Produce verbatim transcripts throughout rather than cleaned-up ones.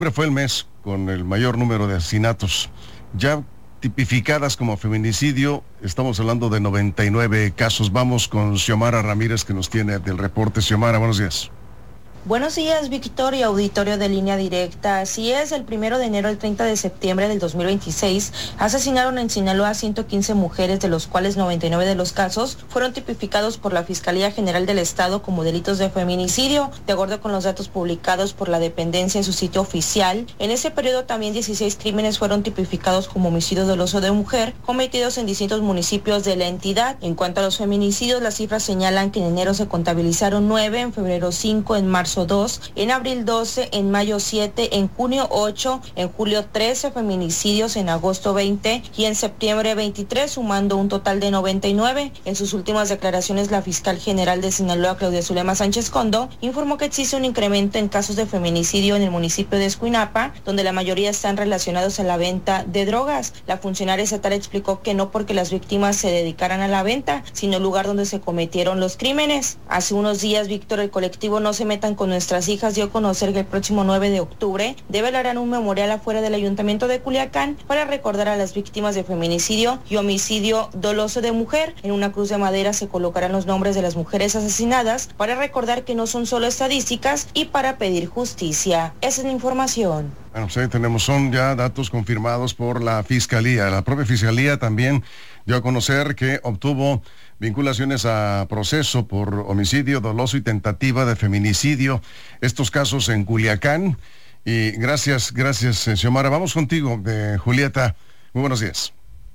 Fue el mes con el mayor número de asesinatos ya tipificadas como feminicidio. Estamos hablando de noventa y nueve casos. Vamos con Xiomara Ramírez, que nos tiene del reporte. Xiomara, buenos días. Buenos días, Víctor y auditorio de Línea Directa. Así es, el primero de enero al treinta de septiembre del dos mil veintiséis asesinaron en Sinaloa a ciento quince mujeres, de los cuales noventa y nueve de los casos fueron tipificados por la Fiscalía General del Estado como delitos de feminicidio. De acuerdo con los datos publicados por la dependencia en su sitio oficial, en ese periodo también dieciséis crímenes fueron tipificados como homicidio doloso de mujer, cometidos en distintos municipios de la entidad. En cuanto a los feminicidios, las cifras señalan que en enero se contabilizaron nueve, en febrero cinco, en marzo dos, en abril doce, en mayo siete, en junio ocho, en julio trece feminicidios, en agosto veinte y en septiembre veintitrés, sumando un total de noventa y nueve. En sus últimas declaraciones, la fiscal general de Sinaloa, Claudia Zulema Sánchez Condo, informó que existe un incremento en casos de feminicidio en el municipio de Escuinapa, donde la mayoría están relacionados a la venta de drogas. La funcionaria estatal explicó que no porque las víctimas se dedicaran a la venta, sino el lugar donde se cometieron los crímenes. Hace unos días, Víctor, el colectivo No Se Metan con Nuestras Hijas dio a conocer que el próximo nueve de octubre develarán un memorial afuera del Ayuntamiento de Culiacán para recordar a las víctimas de feminicidio y homicidio doloso de mujer. En una cruz de madera se colocarán los nombres de las mujeres asesinadas para recordar que no son solo estadísticas y para pedir justicia. Esa es la información. Bueno, sí, tenemos, son ya datos confirmados por la Fiscalía. La propia Fiscalía también dio a conocer que obtuvo vinculaciones a proceso por homicidio doloso y tentativa de feminicidio. Estos casos en Culiacán. Y gracias, gracias, Xiomara. Vamos contigo, de Julieta. Muy buenos días.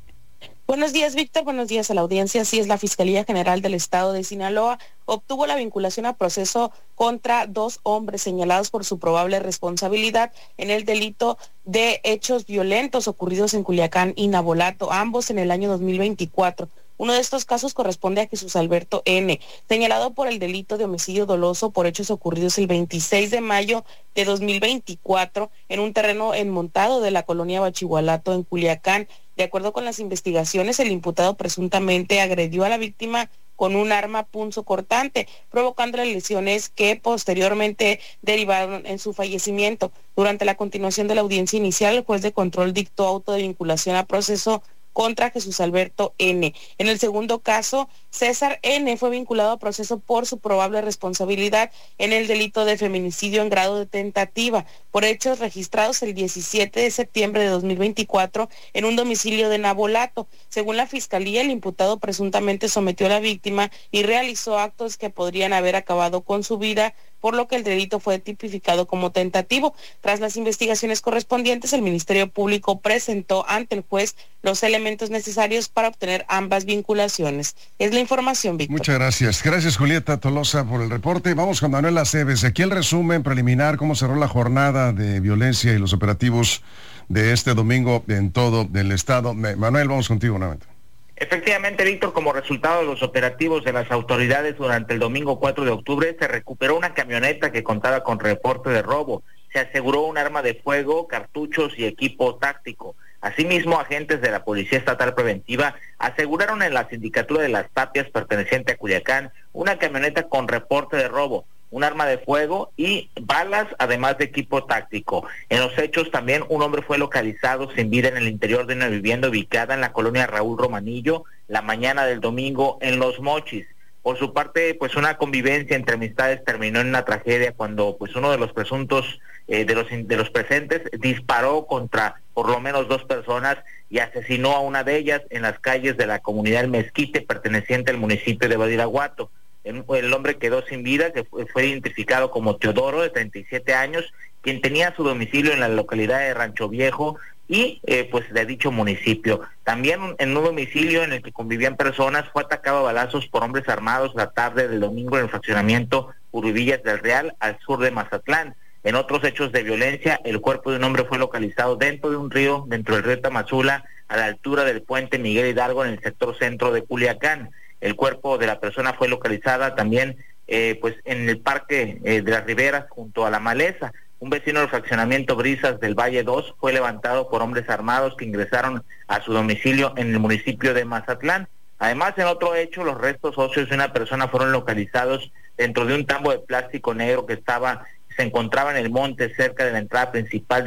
Buenos días, Víctor. Buenos días a la audiencia. Así es, la Fiscalía General del Estado de Sinaloa obtuvo la vinculación a proceso contra dos hombres señalados por su probable responsabilidad en el delito de hechos violentos ocurridos en Culiacán y Navolato, ambos en el año dos mil veinticuatro. Uno de estos casos corresponde a Jesús Alberto N., señalado por el delito de homicidio doloso por hechos ocurridos el veintiséis de mayo de dos mil veinticuatro en un terreno enmontado de la colonia Bachihualato en Culiacán. De acuerdo con las investigaciones, el imputado presuntamente agredió a la víctima con un arma punzocortante, provocándole lesiones que posteriormente derivaron en su fallecimiento. Durante la continuación de la audiencia inicial, el juez de control dictó auto de vinculación a proceso contra Jesús Alberto N. En el segundo caso, César N. fue vinculado a proceso por su probable responsabilidad en el delito de feminicidio en grado de tentativa, por hechos registrados el diecisiete de septiembre de dos mil veinticuatro en un domicilio de Navolato. Según la Fiscalía, el imputado presuntamente sometió a la víctima y realizó actos que podrían haber acabado con su vida, por lo que el delito fue tipificado como tentativo. Tras las investigaciones correspondientes, el Ministerio Público presentó ante el juez los elementos necesarios para obtener ambas vinculaciones. Es la información, Víctor. Muchas gracias. Gracias, Julieta Tolosa, por el reporte. Vamos con Manuel Aceves. Aquí el resumen preliminar, cómo cerró la jornada de violencia y los operativos de este domingo en todo el estado. Manuel, vamos contigo nuevamente. Efectivamente, Víctor, como resultado de los operativos de las autoridades durante el domingo cuatro de octubre, se recuperó una camioneta que contaba con reporte de robo. Se aseguró un arma de fuego, cartuchos y equipo táctico. Asimismo, agentes de la Policía Estatal Preventiva aseguraron en la sindicatura de Las Tapias, perteneciente a Culiacán, una camioneta con reporte de robo, un arma de fuego y balas, además de equipo táctico. En los hechos también un hombre fue localizado sin vida en el interior de una vivienda ubicada en la colonia Raúl Romanillo la mañana del domingo en Los Mochis. Por su parte, pues una convivencia entre amistades terminó en una tragedia cuando pues uno de los presuntos eh, de los de los presentes disparó contra por lo menos dos personas y asesinó a una de ellas en las calles de la comunidad El Mezquite, perteneciente al municipio de Badiraguato. El, el hombre quedó sin vida, que fue, fue identificado como Teodoro, de treinta y siete años, quien tenía su domicilio en la localidad de Rancho Viejo y eh, pues de dicho municipio. También en un domicilio en el que convivían personas fue atacado a balazos por hombres armados la tarde del domingo en el fraccionamiento Urrubillas del Real, al sur de Mazatlán. En otros hechos de violencia, el cuerpo de un hombre fue localizado dentro de un río, dentro del río Tamazula, a la altura del puente Miguel Hidalgo, en el sector centro de Culiacán. El cuerpo de la persona fue localizada también eh, pues en el parque eh, de las Riberas, junto a la Maleza. Un vecino del fraccionamiento Brisas del Valle dos fue levantado por hombres armados que ingresaron a su domicilio en el municipio de Mazatlán. Además, en otro hecho, los restos óseos de una persona fueron localizados dentro de un tambo de plástico negro que estaba se encontraba en el monte cerca de la entrada principal